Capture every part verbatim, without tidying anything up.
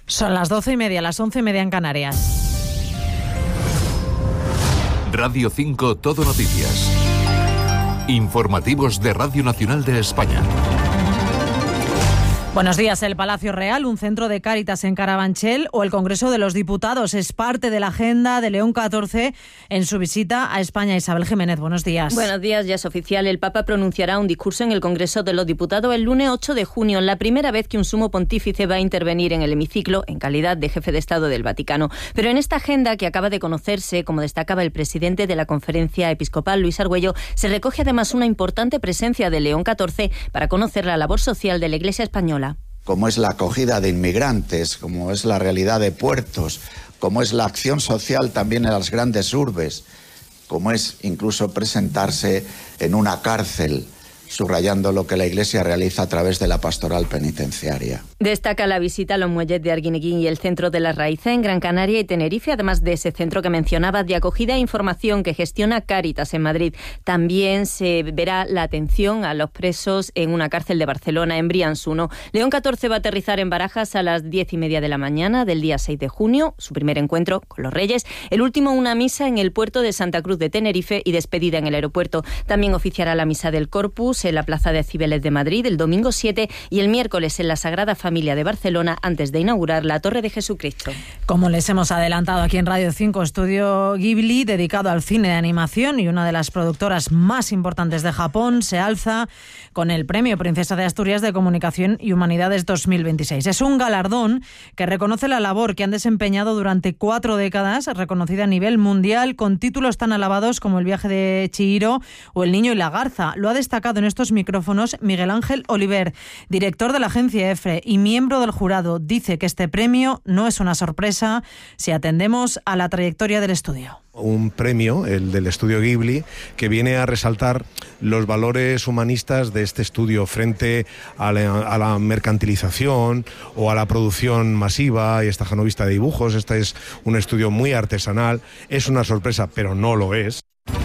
Son las doce y media, las once y media en Canarias. Radio cinco Todo Noticias. Informativos de Radio Nacional de España. Buenos días. El Palacio Real, un centro de Cáritas en Carabanchel o el Congreso de los Diputados es parte de la agenda de León catorce en su visita a España. Isabel Jiménez, buenos días. Buenos días, ya es oficial. El Papa pronunciará un discurso en el Congreso de los Diputados el lunes ocho de junio, la primera vez que un sumo pontífice va a intervenir en el hemiciclo en calidad de jefe de Estado del Vaticano. Pero en esta agenda que acaba de conocerse, como destacaba el presidente de la Conferencia Episcopal, Luis Argüello, se recoge además una importante presencia de León catorce para conocer la labor social de la Iglesia española. Como es la acogida de inmigrantes, como es la realidad de puertos, como es la acción social también en las grandes urbes, como es incluso presentarse en una cárcel, subrayando lo que la Iglesia realiza a través de la pastoral penitenciaria. Destaca la visita a los muelles de Arguineguín y el Centro de las Raíces en Gran Canaria y Tenerife, además de ese centro que mencionaba de acogida e información que gestiona Cáritas en Madrid. También se verá la atención a los presos en una cárcel de Barcelona, en Brians uno. León catorce va a aterrizar en Barajas a las diez y media de la mañana del día seis de junio, su primer encuentro con los Reyes. El último, una misa en el puerto de Santa Cruz de Tenerife y despedida en el aeropuerto. También oficiará la misa del Corpus en la Plaza de Cibeles de Madrid el domingo siete y el miércoles en la Sagrada Familia de Barcelona antes de inaugurar la Torre de Jesucristo. Como les hemos adelantado aquí en Radio cinco, Estudio Ghibli, dedicado al cine de animación y una de las productoras más importantes de Japón, se alza con el Premio Princesa de Asturias de Comunicación y Humanidades dos mil veintiséis. Es un galardón que reconoce la labor que han desempeñado durante cuatro décadas, reconocida a nivel mundial, con títulos tan alabados como El viaje de Chihiro o El niño y la garza. Lo ha destacado en estos micrófonos Miguel Ángel Oliver, director de la agencia EFRE y miembro del jurado. Dice que este premio no es una sorpresa si atendemos a la trayectoria del estudio. Un premio, el del Estudio Ghibli, que viene a resaltar los valores humanistas de este estudio frente a la, a la mercantilización o a la producción masiva y estajanovista de dibujos. Este es un estudio muy artesanal. Es una sorpresa, pero no lo es.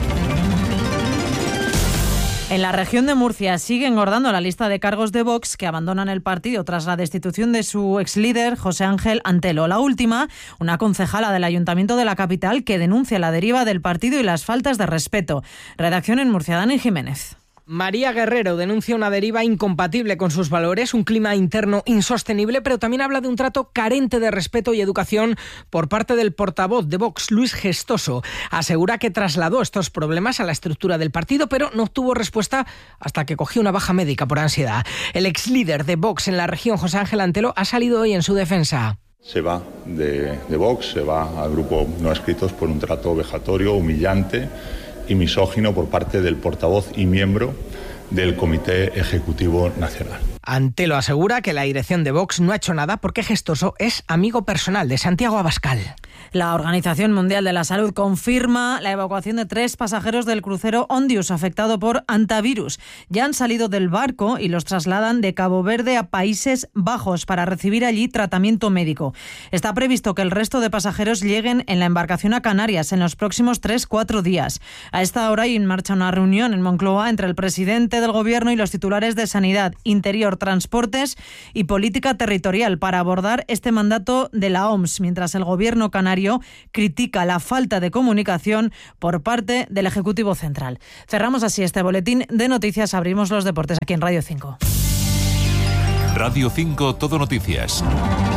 En la región de Murcia sigue engordando la lista de cargos de Vox que abandonan el partido tras la destitución de su exlíder José Ángel Antelo. La última, una concejala del Ayuntamiento de la capital que denuncia la deriva del partido y las faltas de respeto. Redacción en Murcia, Dani Jiménez. María Guerrero denuncia una deriva incompatible con sus valores, un clima interno insostenible, pero también habla de un trato carente de respeto y educación por parte del portavoz de Vox, Luis Gestoso. Asegura que trasladó estos problemas a la estructura del partido, pero no obtuvo respuesta hasta que cogió una baja médica por ansiedad. El ex líder de Vox en la región, José Ángel Antelo, ha salido hoy en su defensa. Se va de, de Vox, se va al grupo No Escritos por un trato vejatorio, humillante y misógino por parte del portavoz y miembro del Comité Ejecutivo Nacional. Antelo asegura que la dirección de Vox no ha hecho nada porque Gestoso es amigo personal de Santiago Abascal. La Organización Mundial de la Salud confirma la evacuación de tres pasajeros del crucero Ondius afectado por hantavirus. Ya han salido del barco y los trasladan de Cabo Verde a Países Bajos para recibir allí tratamiento médico. Está previsto que el resto de pasajeros lleguen en la embarcación a Canarias en los próximos tres cuatro días. A esta hora hay en marcha una reunión en Moncloa entre el presidente del Gobierno y los titulares de Sanidad, Interior, Transportes y Política Territorial para abordar este mandato de la O M S, mientras el Gobierno canario critica la falta de comunicación por parte del Ejecutivo Central. Cerramos así este boletín de noticias. Abrimos los deportes aquí en Radio cinco. Radio cinco Todo Noticias.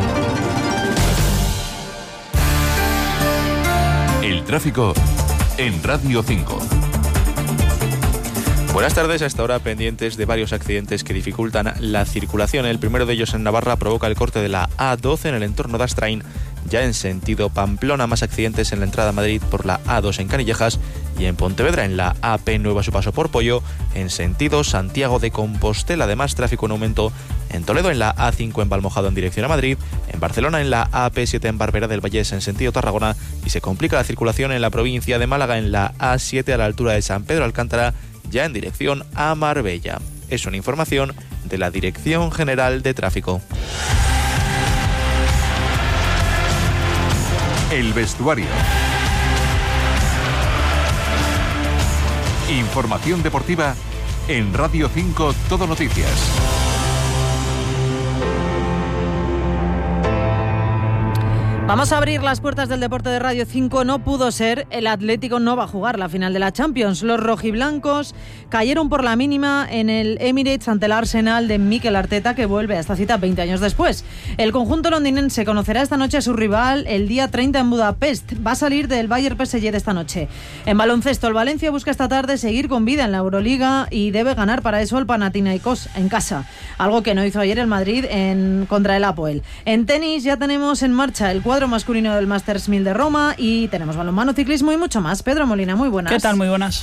El tráfico en Radio cinco. Buenas tardes, hasta ahora pendientes de varios accidentes que dificultan la circulación. El primero de ellos en Navarra provoca el corte de la A doce en el entorno de Astrain, ya en sentido Pamplona. Más accidentes en la entrada a Madrid por la A dos en Canillejas y en Pontevedra en la A P nueve a su paso por Pollo en sentido Santiago de Compostela. Además, tráfico en aumento en Toledo en la A cinco en Valmojado en dirección a Madrid, en Barcelona en la A P siete en Barberá del Vallés en sentido Tarragona y se complica la circulación en la provincia de Málaga en la A siete a la altura de San Pedro Alcántara, ya en dirección a Marbella. Es una información de la Dirección General de Tráfico. El vestuario. Información deportiva en Radio cinco Todo Noticias. Vamos a abrir las puertas del deporte de Radio cinco. No pudo ser, el Atlético no va a jugar la final de la Champions. Los rojiblancos cayeron por la mínima en el Emirates ante el Arsenal de Mikel Arteta, que vuelve a esta cita veinte años después. El conjunto londinense conocerá esta noche a su rival el día treinta en Budapest. Va a salir del Bayern P S G de esta noche. En baloncesto, el Valencia busca esta tarde seguir con vida en la Euroliga y debe ganar para eso el Panathinaikos en casa, algo que no hizo ayer el Madrid en, contra el Apoel. En tenis ya tenemos en marcha el cuadro masculino del Masters mil de Roma y tenemos balonmano, ciclismo y mucho más. Pedro Molina, muy buenas. ¿Qué tal? Muy buenas.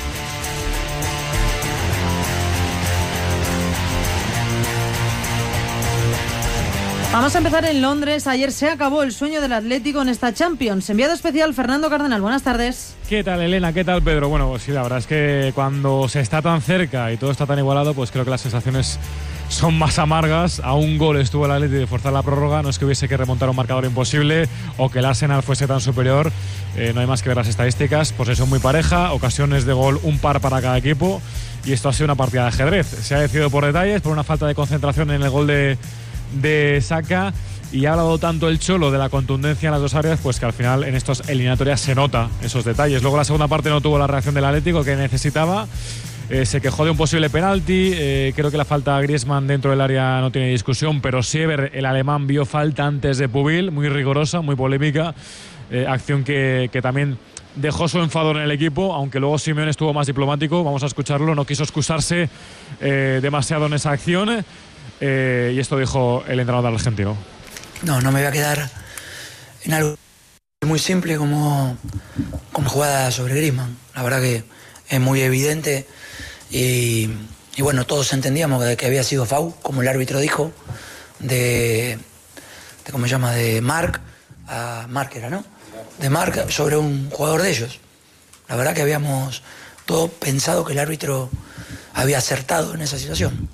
Vamos a empezar en Londres. Ayer se acabó el sueño del Atlético en esta Champions. Enviado especial Fernando Cardenal, buenas tardes. ¿Qué tal, Elena? ¿Qué tal, Pedro? Bueno, pues sí, la verdad es que cuando se está tan cerca y todo está tan igualado, pues creo que las sensaciones son más amargas. A un gol estuvo el Atlético de forzar la prórroga. No es que hubiese que remontar un marcador imposible o que el Arsenal fuese tan superior. Eh, no hay más que ver las estadísticas. Posesión muy pareja, ocasiones de gol un par para cada equipo. Y esto ha sido una partida de ajedrez. Se ha decidido por detalles, por una falta de concentración en el gol de... de Saka, y ha hablado tanto el Cholo de la contundencia en las dos áreas, pues que al final en estas eliminatorias se nota esos detalles. Luego la segunda parte no tuvo la reacción del Atlético que necesitaba, eh, se quejó de un posible penalti, eh, creo que la falta a Griezmann dentro del área no tiene discusión, pero Siever, el alemán, vio falta antes de Pubil, muy rigurosa, muy polémica, eh, acción que, que también dejó su enfado en el equipo, aunque luego Simeone estuvo más diplomático, vamos a escucharlo, no quiso excusarse eh, demasiado en esa acción. Eh, y esto dijo el entrenador argentino. No, no me voy a quedar en algo muy simple como, como jugada sobre Griezmann. La verdad que es muy evidente y, y bueno, todos entendíamos que, que había sido foul, como el árbitro dijo, de, de ¿cómo se llama? De Marc a Marc era, ¿no? De Marc sobre un jugador de ellos. La verdad que habíamos todos pensado que el árbitro había acertado en esa situación.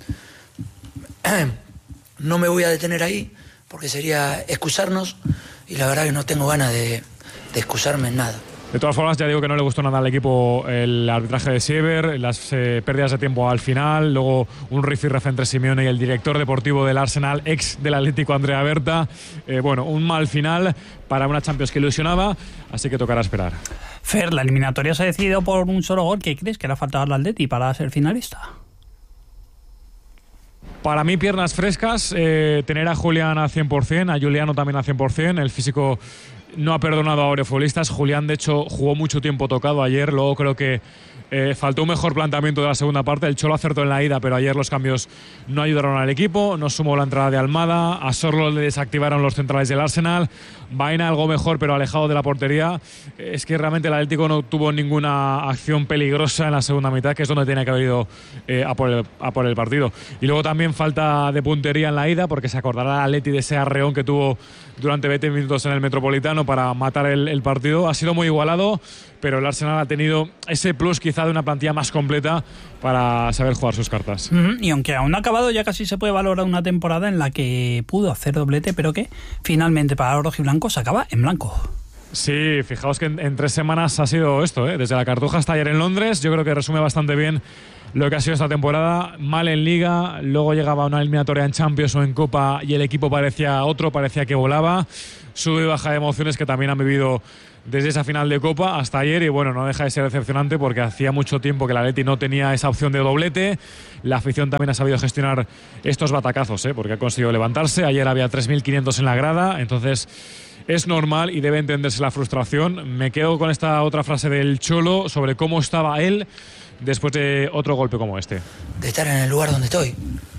No me voy a detener ahí porque sería excusarnos y la verdad que no tengo ganas de, de excusarme en nada. De todas formas, ya digo que no le gustó nada al equipo el arbitraje de Siever, las eh, pérdidas de tiempo al final, luego un rifirrafe entre Simeone y el director deportivo del Arsenal, ex del Atlético, Andrea Berta. Eh, bueno, un mal final para una Champions que ilusionaba, así que tocará esperar. Fer, la eliminatoria se ha decidido por un solo gol. ¿Qué crees que le ha faltado al Atleti para ser finalista? Para mí, piernas frescas, eh, tener a Julián al cien por cien, a Juliano también al cien por cien. El físico no ha perdonado a varios futbolistas. Julián, de hecho, jugó mucho tiempo tocado ayer. Luego creo que eh, faltó un mejor planteamiento de la segunda parte. El Cholo acertó en la ida, pero ayer los cambios no ayudaron al equipo. No sumó la entrada de Almada. A Sorlo le desactivaron los centrales del Arsenal. Vaina algo mejor, pero alejado de la portería. Es que realmente el Atlético no tuvo ninguna acción peligrosa en la segunda mitad, que es donde tiene que haber ido eh, a, por el, a por el partido. Y luego también falta de puntería en la ida, porque se acordará el Atleti de ese arreón que tuvo durante veinte minutos en el Metropolitano para matar el, el partido. Ha sido muy igualado, pero el Arsenal ha tenido ese plus quizá de una plantilla más completa para saber jugar sus cartas. Uh-huh. Y aunque aún no ha acabado, ya casi se puede valorar una temporada en la que pudo hacer doblete, pero que finalmente para los rojiblancos acaba en blanco. Sí, fijaos que en, en tres semanas ha sido esto, ¿eh? Desde la Cartuja hasta ayer en Londres. Yo creo que resume bastante bien lo que ha sido esta temporada. Mal en Liga, luego llegaba una eliminatoria en Champions o en Copa y el equipo parecía otro, parecía que volaba. Sube y baja de emociones que también han vivido desde esa final de Copa hasta ayer, y bueno, no deja de ser decepcionante porque hacía mucho tiempo que el Atleti no tenía esa opción de doblete. La afición también ha sabido gestionar estos batacazos, ¿eh? Porque ha conseguido levantarse. Ayer había tres mil quinientos en la grada, entonces es normal y debe entenderse la frustración. Me quedo con esta otra frase del Cholo sobre cómo estaba él después de otro golpe como este. De estar en el lugar donde estoy,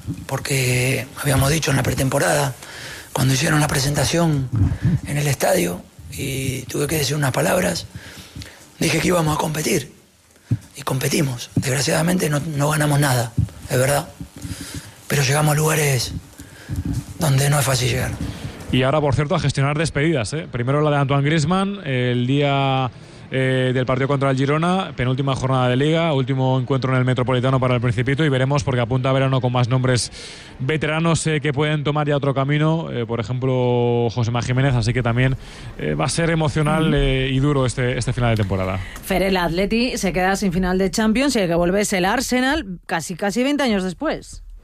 porque habíamos dicho en la pretemporada, cuando hicieron la presentación en el estadio y tuve que decir unas palabras, dije que íbamos a competir y competimos. Desgraciadamente no, no ganamos nada, es verdad, pero llegamos a lugares donde no es fácil llegar. Y ahora, por cierto, a gestionar despedidas, ¿eh? Primero la de Antoine Griezmann, el día eh, del partido contra el Girona, penúltima jornada de Liga, último encuentro en el Metropolitano para el Principito, y veremos, porque apunta a verano con más nombres veteranos eh, que pueden tomar ya otro camino, eh, por ejemplo Josema Jiménez, así que también eh, va a ser emocional eh, y duro este, este final de temporada. Fer, el Atleti se queda sin final de Champions y el que vuelve es el Arsenal casi, casi veinte años después.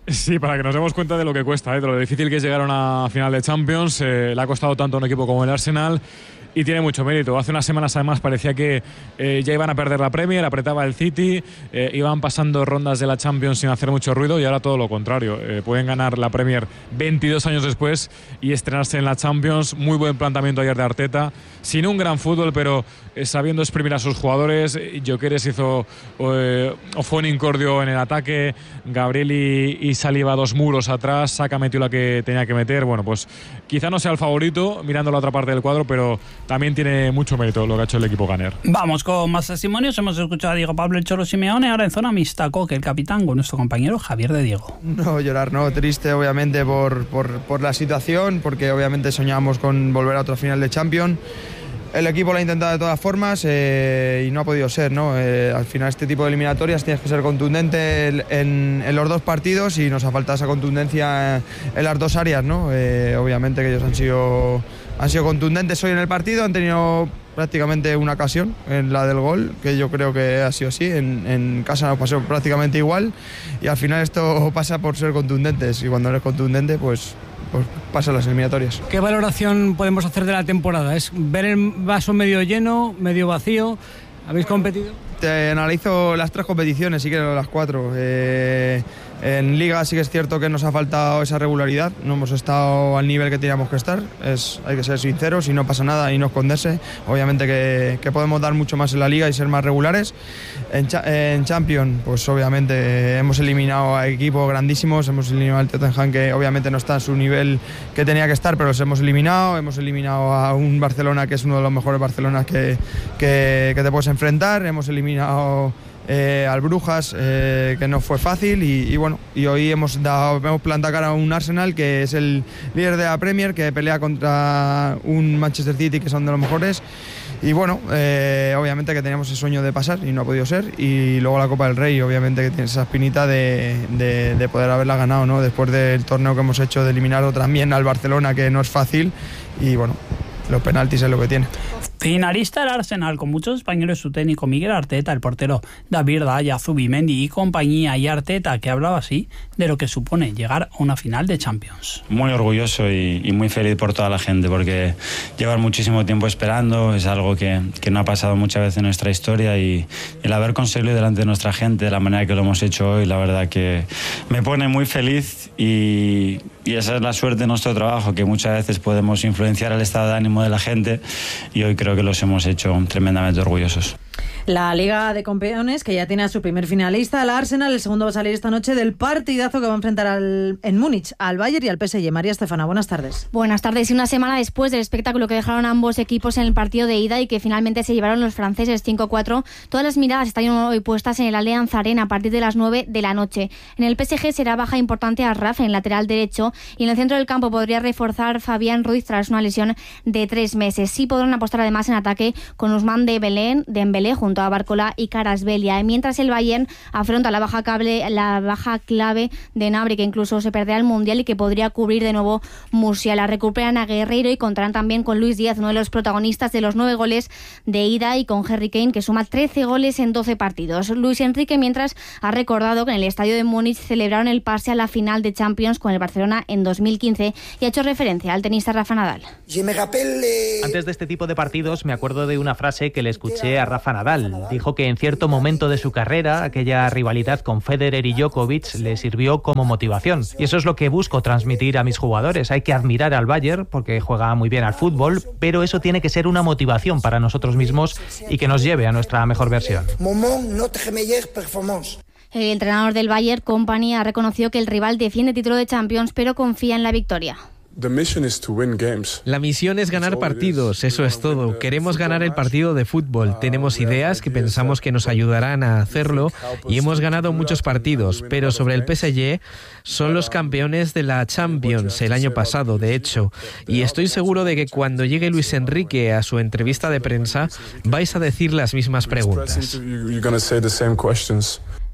Sí, para que nos demos cuenta de lo que cuesta, ¿eh? de lo difícil que es llegar a una final de Champions. Eh, le ha costado tanto a un equipo como el Arsenal y tiene mucho mérito. Hace unas semanas además parecía que eh, ya iban a perder la Premier, apretaba el City, eh, iban pasando rondas de la Champions sin hacer mucho ruido y ahora todo lo contrario. Eh, pueden ganar la Premier veintidós años después y estrenarse en la Champions. Muy buen planteamiento ayer de Arteta, sin un gran fútbol, pero eh, sabiendo exprimir a sus jugadores. Gyökeres hizo eh, o fue un incordio en el ataque, Gabriel y, y Saliba dos muros atrás, Saka metió la que tenía que meter. Bueno, pues quizá no sea el favorito mirando la otra parte del cuadro, pero también tiene mucho mérito lo que ha hecho el equipo ganer. Vamos con más testimonios. Hemos escuchado a Diego Pablo El Cholo Simeone, ahora en zona mixta, Coque, el capitán, con nuestro compañero Javier de Diego. No llorar, no, triste obviamente por, por, por la situación, porque obviamente soñábamos con volver a otra final de Champions. El equipo lo ha intentado de todas formas eh, y no ha podido ser, ¿no? Eh, al final este tipo de eliminatorias tienes que ser contundente en, en los dos partidos y nos ha faltado esa contundencia en las dos áreas, ¿no? Eh, obviamente que ellos han sido, han sido contundentes hoy en el partido, han tenido prácticamente una ocasión en la del gol, que yo creo que ha sido así, en, en casa nos pasó prácticamente igual y al final esto pasa por ser contundentes y cuando eres contundente pues... pues pasan las eliminatorias. ¿Qué valoración podemos hacer de la temporada? ¿Es ver el vaso medio lleno, medio vacío? ¿Habéis competido? Te analizo las tres competiciones, sí que las cuatro. Eh, en Liga sí que es cierto que nos ha faltado esa regularidad, no hemos estado al nivel que teníamos que estar, es, hay que ser sinceros y no pasa nada y no esconderse. Obviamente que, que podemos dar mucho más en la Liga y ser más regulares. En, en Champions, pues obviamente hemos eliminado a equipos grandísimos, hemos eliminado al Tottenham que obviamente no está a su nivel que tenía que estar, pero los hemos eliminado, hemos eliminado a un Barcelona que es uno de los mejores Barcelonas que, que, que te puedes enfrentar, hemos eliminado eh, al Brujas, eh, que no fue fácil y, y bueno, y hoy hemos, dado, hemos plantado cara a un Arsenal que es el líder de la Premier, que pelea contra un Manchester City que son de los mejores. Y bueno, eh, obviamente que teníamos ese sueño de pasar y no ha podido ser. Y luego la Copa del Rey, obviamente que tiene esa espinita de, de, de poder haberla ganado, ¿no? Después del torneo que hemos hecho de eliminarlo también al Barcelona, que no es fácil. Y bueno, los penaltis es lo que tiene. Finalista el Arsenal, con muchos españoles, su técnico Miguel Arteta, el portero David Raya, Zubimendi y compañía, y Arteta, que hablaba así de lo que supone llegar a una final de Champions. Muy orgulloso y, y muy feliz por toda la gente, porque llevar muchísimo tiempo esperando es algo que, que no ha pasado muchas veces en nuestra historia y el haber conseguido delante de nuestra gente de la manera que lo hemos hecho hoy, la verdad que me pone muy feliz y, y esa es la suerte de nuestro trabajo, que muchas veces podemos influenciar el estado de ánimo de la gente y hoy creo que los hemos hecho tremendamente orgullosos. La Liga de Campeones, que ya tiene a su primer finalista, el Arsenal. El segundo va a salir esta noche del partidazo que va a enfrentar al, en Múnich al Bayern y al P S G. María Estefana, buenas tardes. Buenas tardes. Y una semana después del espectáculo que dejaron ambos equipos en el partido de ida y que finalmente se llevaron los franceses cinco cuatro, todas las miradas están hoy puestas en el Allianz Arena a partir de las nueve de la noche. En el P S G será baja importante a Rafa en lateral derecho y en el centro del campo podría reforzar Fabián Ruiz tras una lesión de tres meses. Sí podrán apostar además en ataque con Ousmane Dembélé, Dembélé junto a Barcola y Kvaratskhelia, mientras el Bayern afronta la baja, cable, la baja clave de Gnabry, que incluso se perderá el Mundial y que podría cubrir de nuevo Musiala. Recuperan a Guerreiro y contarán también con Luis Díaz, uno de los protagonistas de los nueve goles de ida, y con Harry Kane, que suma trece goles en doce partidos. Luis Enrique, mientras, ha recordado que en el estadio de Múnich celebraron el pase a la final de Champions con el Barcelona en dos mil quince y ha hecho referencia al tenista Rafa Nadal. Antes de este tipo de partidos me acuerdo de una frase que le escuché a Rafa Nadal. Dijo que en cierto momento de su carrera aquella rivalidad con Federer y Djokovic le sirvió como motivación. Y eso es lo que busco transmitir a mis jugadores. Hay que admirar al Bayern porque juega muy bien al fútbol, pero eso tiene que ser una motivación para nosotros mismos y que nos lleve a nuestra mejor versión. El entrenador del Bayern, Kompany, ha reconocido que el rival defiende título de Champions, pero confía en la victoria. La misión es ganar partidos, eso es todo. Queremos ganar el partido de fútbol. Tenemos ideas que pensamos que nos ayudarán a hacerlo y hemos ganado muchos partidos, pero sobre el P S G son los campeones de la Champions el año pasado, de hecho, y estoy seguro de que cuando llegue Luis Enrique a su entrevista de prensa vais a decir las mismas preguntas.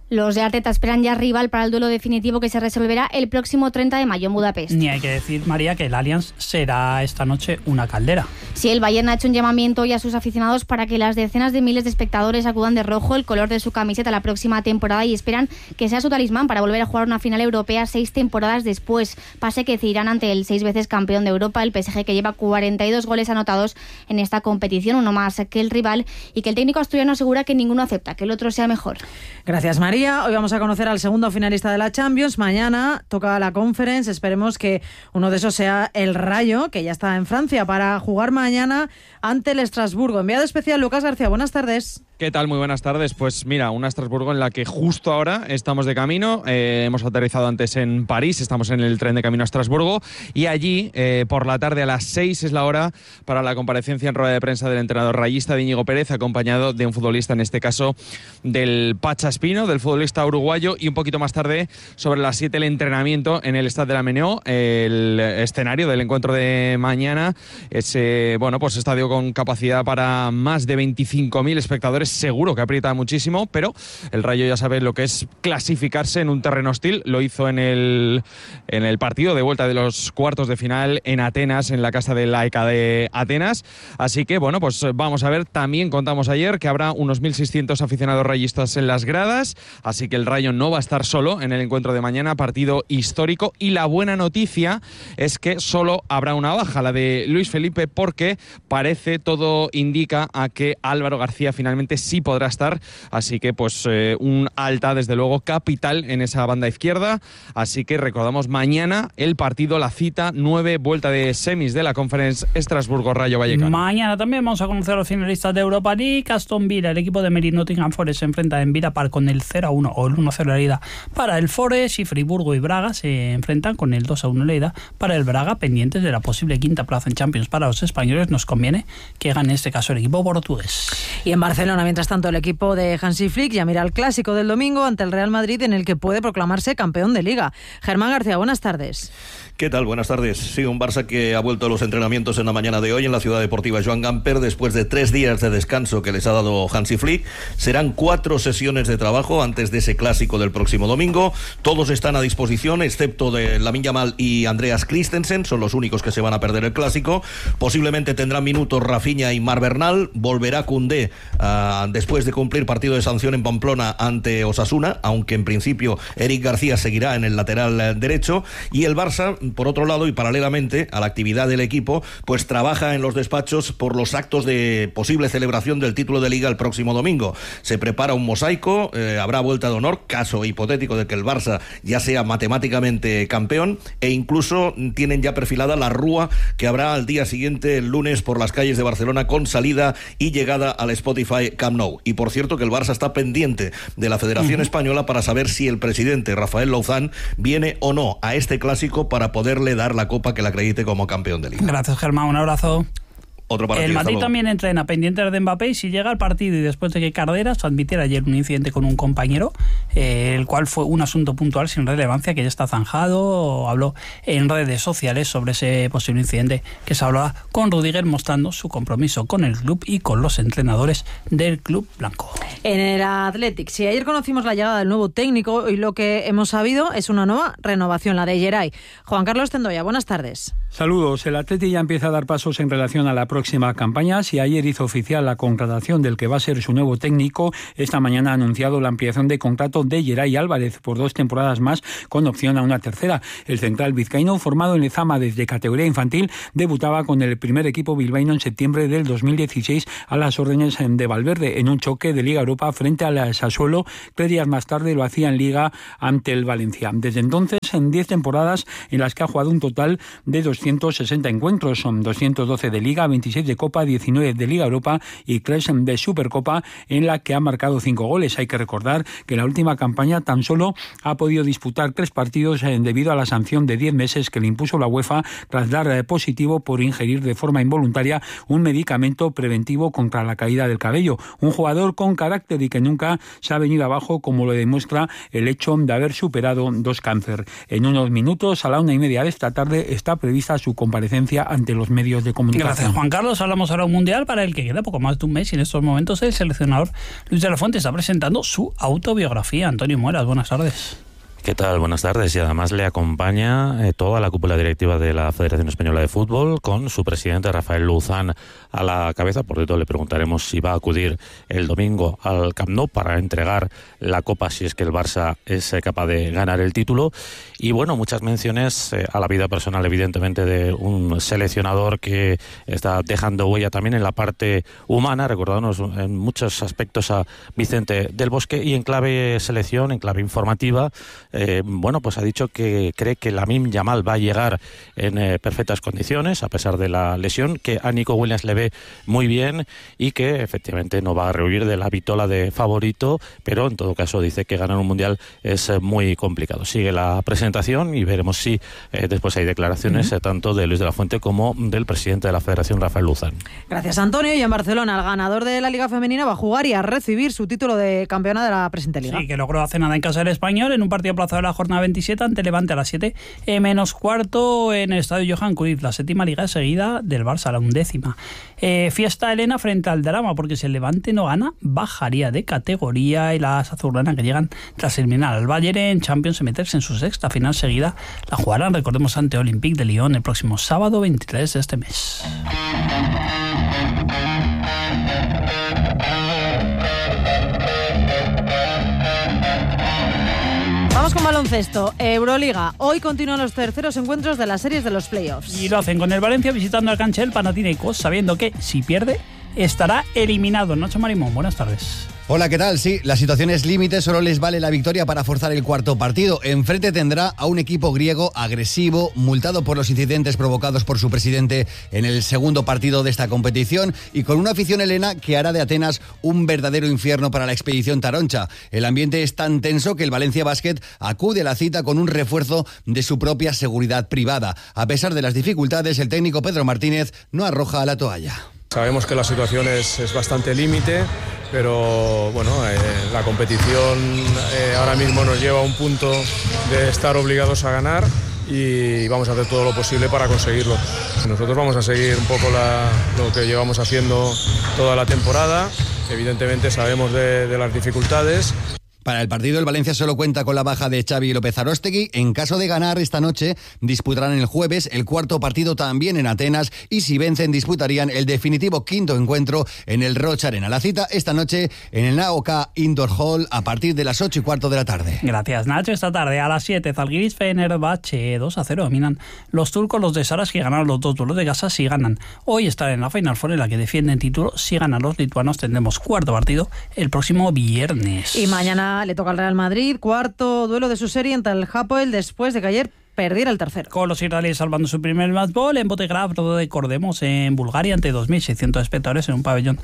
Los de Arteta esperan ya rival para el duelo definitivo que se resolverá el próximo treinta de mayo en Budapest. Ni hay que decir, María, que el Allianz será esta noche una caldera. Sí, el Bayern ha hecho un llamamiento hoy a sus aficionados para que las decenas de miles de espectadores acudan de rojo, el color de su camiseta, la próxima temporada, y esperan que sea su talismán para volver a jugar una final europea seis temporadas después. Pase que decidirán ante el seis veces campeón de Europa, el P S G, que lleva cuarenta y dos goles anotados en esta competición, uno más que el rival, y que el técnico asturiano asegura que ninguno acepta que el otro sea mejor. Gracias, María. Hoy vamos a conocer al segundo finalista de la Champions. Mañana toca la Conference. Esperemos que uno de esos sea el Rayo, que ya está en Francia para jugar mañana ante el Estrasburgo. Enviado especial Lucas García, buenas tardes. ¿Qué tal? Muy buenas tardes. Pues mira, una Estrasburgo en la que justo ahora estamos de camino. Eh, hemos aterrizado antes en París, estamos en el tren de camino a Estrasburgo y allí eh, por la tarde a las seis es la hora para la comparecencia en rueda de prensa del entrenador rayista de Íñigo Pérez, acompañado de un futbolista, en este caso del Pacha Espino, del futbolista uruguayo, y un poquito más tarde, sobre las siete, el entrenamiento en el Stade de la Meneó, el escenario del encuentro de mañana. Ese, bueno, pues estadio con capacidad para más de veinticinco mil espectadores. Seguro que aprieta muchísimo, pero el Rayo ya sabe lo que es clasificarse en un terreno hostil. Lo hizo en el, en el partido de vuelta de los cuartos de final en Atenas, en la casa de la E C A de Atenas. Así que, bueno, pues vamos a ver. También contamos ayer que habrá unos mil seiscientos aficionados rayistas en las gradas, así que el Rayo no va a estar solo en el encuentro de mañana, partido histórico. Y la buena noticia es que solo habrá una baja, la de Luis Felipe, porque parece, todo indica a que Álvaro García finalmente sí podrá estar, así que pues eh, un alta, desde luego, capital en esa banda izquierda. Así que recordamos, mañana el partido, la cita, nueve, vuelta de semis de la Conference, Estrasburgo-Rayo Vallecano. Mañana también vamos a conocer a los finalistas de Europa League. Aston Villa, el equipo de Meri Nottingham Forest, se enfrenta en Villa Park con el cero a uno o el uno a cero de la ida para el Forest, y Friburgo y Braga se enfrentan con el dos a uno de la ida para el Braga, pendientes de la posible quinta plaza en Champions para los españoles. Nos conviene que gane en este caso el equipo portugués. Y en Barcelona, mientras tanto, el equipo de Hansi Flick ya mira el clásico del domingo ante el Real Madrid, en el que puede proclamarse campeón de Liga. Germán García, buenas tardes. ¿Qué tal? Buenas tardes. Sí, un Barça que ha vuelto a los entrenamientos en la mañana de hoy en la ciudad deportiva Joan Gamper después de tres días de descanso que les ha dado Hansi Flick. Serán cuatro sesiones de trabajo antes de ese clásico del próximo domingo. Todos están a disposición, excepto de Lamine Yamal y Andreas Christensen, son los únicos que se van a perder el clásico. Posiblemente tendrán minutos Rafinha y Mar Bernal. Volverá Koundé uh, después de cumplir partido de sanción en Pamplona ante Osasuna, aunque en principio Eric García seguirá en el lateral derecho. Y el Barça, por otro lado, y paralelamente a la actividad del equipo, pues trabaja en los despachos por los actos de posible celebración del título de Liga el próximo domingo. Se prepara un mosaico, eh, habrá vuelta de honor, caso hipotético de que el Barça ya sea matemáticamente campeón, e incluso tienen ya perfilada la rúa que habrá al día siguiente, el lunes, por las calles de Barcelona, con salida y llegada al Spotify Camp Nou. Y por cierto, que el Barça está pendiente de la Federación uh-huh. Española para saber si el presidente Rafael Louzán viene o no a este clásico para poderle dar la copa que le acredite como campeón de Liga. Gracias, Germán, un abrazo. Otro para el ti, Madrid también entrena pendientes de Mbappé, y si llega al partido y después de que Carderas admitiera ayer un incidente con un compañero, eh, el cual fue un asunto puntual sin relevancia, que ya está zanjado, habló en redes sociales sobre ese posible incidente que se hablaba con Rudiger, mostrando su compromiso con el club y con los entrenadores del club blanco. En el Athletic, si ayer conocimos la llegada del nuevo técnico, y lo que hemos sabido es una nueva renovación, la de Geray. Juan Carlos Tendoya, buenas tardes. Saludos. El Athletic ya empieza a dar pasos en relación a la próxima campaña. Si ayer hizo oficial la contratación del que va a ser su nuevo técnico, esta mañana ha anunciado la ampliación de contrato de Geray Álvarez por dos temporadas más, con opción a una tercera. El central vizcaíno, formado en Lezama desde categoría infantil, debutaba con el primer equipo bilbaíno en septiembre del dos mil dieciséis a las órdenes de Valverde en un choque de Liga Europa frente al Sassuolo. Tres días más tarde lo hacía en Liga ante el Valencia. Desde entonces, en diez temporadas en las que ha jugado un total de doscientos sesenta encuentros, son doscientos doce de Liga, veintiséis de Copa, diecinueve de Liga Europa y tres de Supercopa, en la que ha marcado cinco goles. Hay que recordar que en la última campaña tan solo ha podido disputar tres partidos debido a la sanción de diez meses que le impuso la UEFA tras dar positivo por ingerir de forma involuntaria un medicamento preventivo contra la caída del cabello. Un jugador con carácter y que nunca se ha venido abajo, como lo demuestra el hecho de haber superado dos cáncer. En unos minutos, a la una y media de esta tarde, está prevista su comparecencia ante los medios de comunicación. Gracias, Juan Carlos. Carlos, hablamos ahora de un mundial para el que queda poco más de un mes y en estos momentos el seleccionador Luis de la Fuente está presentando su autobiografía. Antonio Muelas, buenas tardes. ¿Qué tal? Buenas tardes. Y además le acompaña eh, toda la cúpula directiva de la Federación Española de Fútbol, con su presidente Rafael Luzán a la cabeza. Por cierto, le preguntaremos si va a acudir el domingo al Camp Nou para entregar la Copa, si es que el Barça es eh, capaz de ganar el título. Y bueno, muchas menciones eh, a la vida personal, evidentemente, de un seleccionador que está dejando huella también en la parte humana, recordándonos en muchos aspectos a Vicente del Bosque, y en clave selección, en clave informativa. Eh, bueno, pues ha dicho que cree que Lamine Yamal va a llegar en eh, perfectas condiciones a pesar de la lesión, que a Nico Williams le ve muy bien y que efectivamente no va a rehuir de la vitola de favorito, pero en todo caso dice que ganar un mundial es eh, muy complicado. Sigue la presentación y veremos si eh, después hay declaraciones uh-huh. eh, tanto de Luis de la Fuente como del presidente de la Federación, Rafael Luzán. Gracias, Antonio. Y en Barcelona el ganador de la Liga Femenina va a jugar y a recibir su título de campeona de la presente Liga. Sí, que logró hace nada en casa del Español en un partido aplazado de la jornada veintisiete ante Levante a las siete eh, menos cuarto en el estadio Johan Cruyff, la séptima liga seguida del Barça, la undécima. Eh, fiesta Elena frente al drama, porque si el Levante no gana, bajaría de categoría, y las azulgranas que llegan tras eliminar al Bayern en Champions y meterse en su sexta final seguida la jugarán, recordemos, ante Olympique de Lyon el próximo sábado veintitrés de este mes. Vamos con baloncesto. Euroliga. Hoy continúan los terceros encuentros de las series de los playoffs. Y lo hacen con el Valencia visitando al cancha del Panathinaikos, sabiendo que si pierde estará eliminado. Nacho Marimón, buenas tardes. Hola, ¿qué tal? Sí, la situación es límite, solo les vale la victoria para forzar el cuarto partido. Enfrente tendrá a un equipo griego agresivo, multado por los incidentes provocados por su presidente en el segundo partido de esta competición, y con una afición helena que hará de Atenas un verdadero infierno para la expedición taroncha. El ambiente es tan tenso que el Valencia Basket acude a la cita con un refuerzo de su propia seguridad privada. A pesar de las dificultades, el técnico Pedro Martínez no arroja la toalla. Sabemos que la situación es, es bastante límite, pero bueno, eh, la competición eh, ahora mismo nos lleva a un punto de estar obligados a ganar y vamos a hacer todo lo posible para conseguirlo. Nosotros vamos a seguir un poco la, lo que llevamos haciendo toda la temporada. Evidentemente sabemos de, de las dificultades. Para el partido, el Valencia solo cuenta con la baja de Xavi López Aróstegui. En caso de ganar esta noche, disputarán el jueves el cuarto partido también en Atenas, y si vencen disputarían el definitivo quinto encuentro en el Roche Arena. La cita esta noche en el A O K Indoor Hall a partir de las ocho y cuarto de la tarde. Gracias, Nacho. Esta tarde a las siete, Zalgiris Fenerbahce dos a cero dominan los turcos, los de Saras, que ganaron los dos duelos de casa si ganan. Hoy están en la Final Four en la que defienden título. Si ganan los lituanos tendremos cuarto partido el próximo viernes. Y mañana le toca al Real Madrid, cuarto duelo de su serie ante el Hapoel, después de que ayer perdiera el tercero. Con los israelíes salvando su primer match ball en Botegrad, recordemos, en Bulgaria, ante dos mil seiscientos espectadores en un pabellón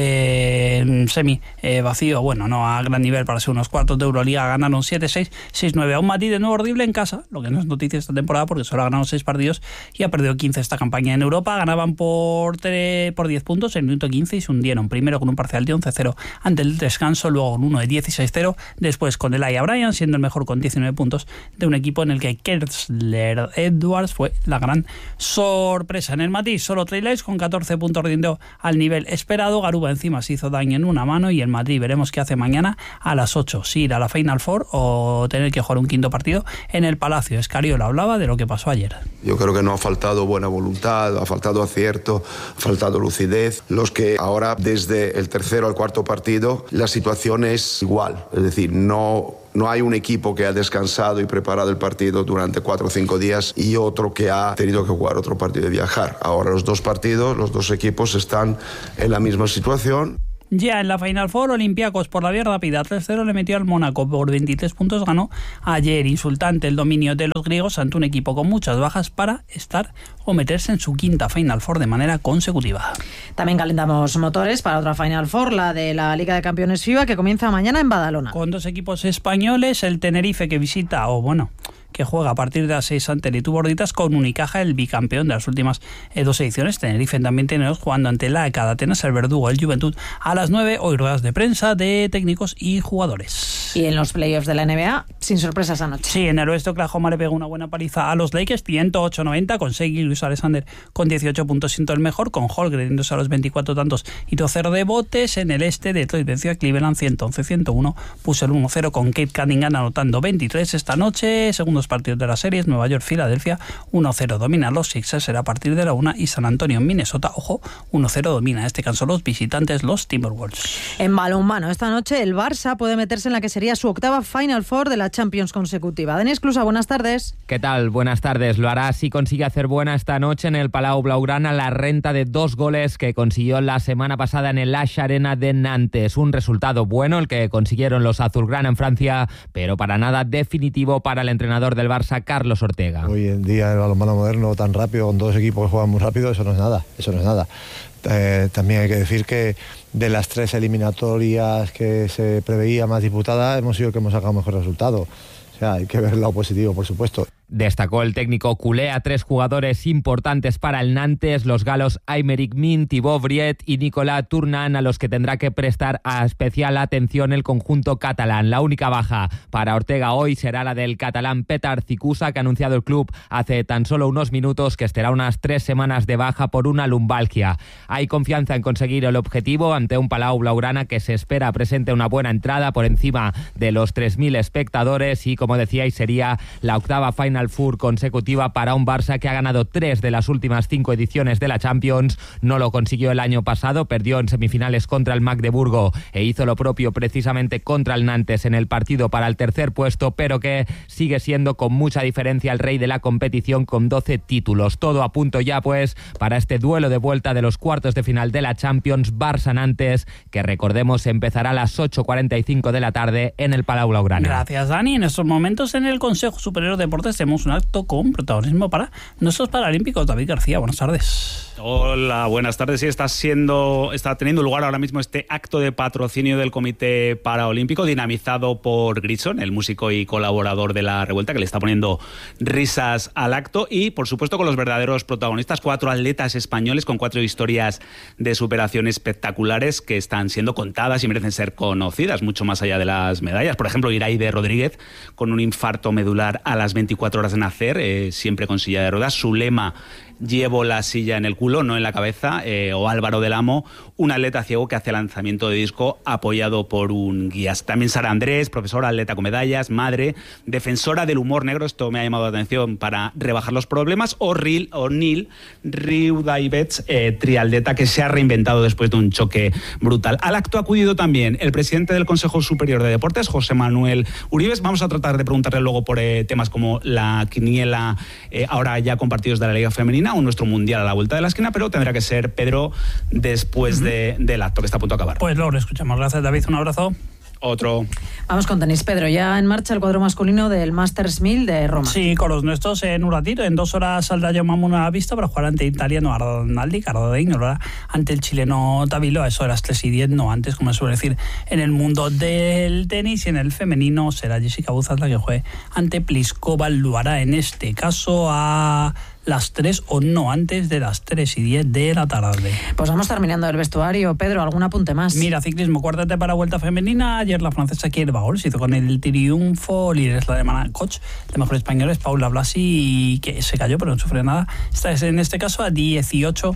eh, semi eh, vacío, bueno, no a gran nivel para ser unos cuartos de Euroliga. Ganaron siete seis, seis nueve a un Madrid de nuevo horrible en casa, lo que no es noticia esta temporada porque solo ha ganado seis partidos y ha perdido quince esta campaña. En Europa ganaban por, por diez puntos en el minuto quince y se hundieron, primero con un parcial de once cero ante el descanso, luego con uno de dieciséis cero, después con Elijah Bryant siendo el mejor con diecinueve puntos de un equipo en el que Kers Edwards fue la gran sorpresa. En el matiz, solo Trailers con catorce puntos rindió al nivel esperado. Garuba encima se hizo daño en una mano, y el Madrid veremos qué hace mañana a las ocho, si ir a la Final Four o tener que jugar un quinto partido en el Palacio. Escariola hablaba de lo que pasó ayer. Yo creo que no ha faltado buena voluntad, ha faltado acierto, ha faltado lucidez. Los que ahora, desde el tercero al cuarto partido, la situación es igual, es decir, no No hay un equipo que ha descansado y preparado el partido durante cuatro o cinco días y otro que ha tenido que jugar otro partido y viajar. Ahora los dos partidos, los dos equipos están en la misma situación. Ya en la Final Four, Olympiacos por la vía rápida tres cero le metió al Mónaco por veintitrés puntos, ganó ayer. Insultante el dominio de los griegos ante un equipo con muchas bajas para estar o meterse en su quinta Final Four de manera consecutiva. También calentamos motores para otra Final Four, la de la Liga de Campeones FIBA, que comienza mañana en Badalona. Con dos equipos españoles, el Tenerife que visita, o bueno... que juega a partir de las seis ante el Ituborditas, con Unicaja, el bicampeón de las últimas eh, dos ediciones. Tenerife también tiene dos jugando ante la E C A de Atenas, el Verdugo, el Juventud, a las nueve. Hoy ruedas de prensa de técnicos y jugadores. Y en los playoffs de la N B A, sin sorpresas anoche. Sí, en el oeste Oklahoma le pegó una buena paliza a los Lakers, ciento ocho noventa, con Shai Luis Alexander con dieciocho puntos, siendo el mejor, con Holgren yéndose a los veinticuatro tantos y doce de botes. En el este, Detroit venció a Cleveland ciento once a ciento uno, puso el uno cero con Kate Cunningham anotando veintitrés. Esta noche, segundos partidos de las series, Nueva York, Filadelfia, uno cero dominan los Sixers, será a partir de la una, y San Antonio, Minnesota, ojo, uno cero domina en este caso los visitantes, los Timberwolves. En balonmano, esta noche el Barça puede meterse en la que sería su octava Final Four de la Champions consecutiva. Denis Clusa, buenas tardes. ¿Qué tal? Buenas tardes. Lo hará si consigue hacer buena esta noche en el Palau Blaugrana la renta de dos goles que consiguió la semana pasada en el Ash Arena de Nantes. Un resultado bueno el que consiguieron los azulgrana en Francia, pero para nada definitivo para el entrenador del Barça, Carlos Ortega. Hoy en día el balonmano moderno tan rápido, con dos equipos que juegan muy rápido, eso no es nada, eso no es nada. Eh, también hay que decir que de las tres eliminatorias que se preveía más disputadas, hemos sido que hemos sacado mejor resultado. O sea, hay que ver el lado positivo, por supuesto. Destacó el técnico culé a tres jugadores importantes para el Nantes, los galos Aymeric Min, Thibaut Vriet y Nicolas Tournan, a los que tendrá que prestar a especial atención el conjunto catalán. La única baja para Ortega hoy será la del catalán Petar Cicusa, que ha anunciado el club hace tan solo unos minutos que estará unas tres semanas de baja por una lumbalgia. Hay confianza en conseguir el objetivo ante un Palau Blaugrana que se espera presente una buena entrada por encima de los tres mil espectadores y, como decíais, sería la octava Final Four consecutiva para un Barça que ha ganado tres de las últimas cinco ediciones de la Champions. No lo consiguió el año pasado, perdió en semifinales contra el Magdeburgo e hizo lo propio precisamente contra el Nantes en el partido para el tercer puesto, pero que sigue siendo con mucha diferencia el rey de la competición con doce títulos. Todo a punto ya pues para este duelo de vuelta de los cuartos de final de la Champions, Barça-Nantes, que recordemos empezará a las ocho cuarenta y cinco de la tarde en el Palau Blaugrana. Gracias, Dani. En estos momentos en el Consejo Superior de Deportes tenemos un acto con protagonismo para nuestros paralímpicos. David García, buenas tardes. Hola, buenas tardes. Sí, está siendo, está teniendo lugar ahora mismo este acto de patrocinio del Comité Paraolímpico, dinamizado por Grison, el músico y colaborador de La Revuelta, que le está poniendo risas al acto, y por supuesto con los verdaderos protagonistas, cuatro atletas españoles con cuatro historias de superación espectaculares que están siendo contadas y merecen ser conocidas, mucho más allá de las medallas. Por ejemplo, Iraide Rodríguez, con un infarto medular a las veinticuatro horas de nacer, eh, siempre con silla de ruedas. Su lema: llevo la silla en el culo, no en la cabeza. Eh, o Álvaro del Amo, un atleta ciego que hace lanzamiento de disco apoyado por un guía. También Sara Andrés, profesora, atleta con medallas, madre, defensora del humor negro, esto me ha llamado la atención, para rebajar los problemas. O, Ril, o Neil Riudaibets, eh, triatleta que se ha reinventado después de un choque brutal. Al acto ha acudido también el presidente del Consejo Superior de Deportes, José Manuel Uribes. Vamos a tratar de preguntarle luego por eh, temas como la quiniela, eh, ahora ya con partidos de la Liga Femenina, o nuestro Mundial a la vuelta de la esquina, pero tendrá que ser, Pedro, después uh-huh. de, del acto que está a punto de acabar. Pues luego lo escuchamos. Gracias, David. Un abrazo. Otro. Vamos con tenis, Pedro. Ya en marcha el cuadro masculino del Masters mil de Roma. Sí, con los nuestros en un ratito. En dos horas saldrá Jaume Muno a la pista para jugar ante el italiano Arnaldi, Cardodegno, ante el chileno Tavilo. A eso de las tres y diez, no antes, como se suele decir en el mundo del tenis. Y en el femenino será Jessica Buzaz la que juegue ante Pliskova. Lo hará en este caso a las tres o no antes de las tres y diez de la tarde. Pues vamos terminando el vestuario. Pedro, ¿algún apunte más? Mira, ciclismo, cuartete para vuelta femenina. Ayer la francesa Kier Baol se hizo con el triunfo. Líder es la alemana Koch. La mejor española es Paula Blasi, que se cayó pero no sufre nada. Esta es en este caso a dieciocho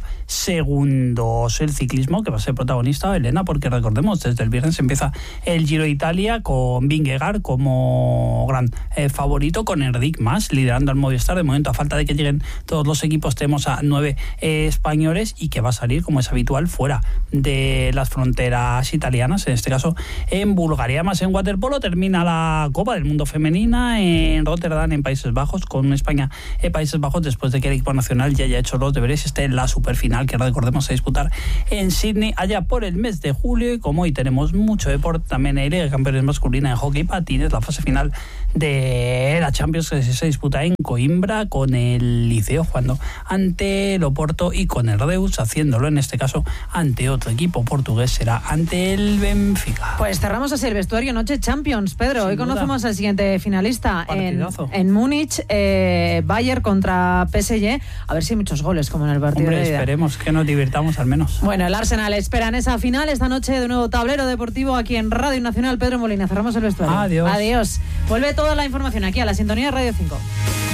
segundos. El ciclismo que va a ser protagonista, Elena, porque recordemos, desde el viernes empieza el Giro de Italia con Vingegaard como gran eh, favorito, con Enric Mas liderando el Movistar. De momento, a falta de que lleguen todos los equipos, tenemos a nueve eh, españoles, y que va a salir, como es habitual, fuera de las fronteras italianas, en este caso en Bulgaria. Más en waterpolo, termina la Copa del Mundo Femenina en Rotterdam, en Países Bajos, con España en Países Bajos, después de que el equipo nacional ya haya hecho los deberes. Esté en la superfinal, que recordemos a disputar en Sydney allá por el mes de julio. Y como hoy tenemos mucho deporte, también hay Liga de Campeones masculina en hockey patines, la fase final de la Champions, que se disputa en Coimbra con el Liceo jugando ante el Oporto y con el Reus haciéndolo en este caso ante otro equipo portugués, será ante el Benfica. Pues cerramos así el vestuario noche Champions, Pedro. Sin Hoy duda. conocemos al siguiente finalista en, Partidazo. en Múnich, eh, Bayern contra P S G. A ver si hay muchos goles como en el partido Hombre, de ida. esperemos que nos divirtamos al menos. Bueno, el Arsenal espera en esa final esta noche de nuevo tablero deportivo aquí en Radio Nacional. Pedro Molina, cerramos el vestuario. Adiós. Adiós. Vuelve toda la información aquí a la sintonía de Radio cinco.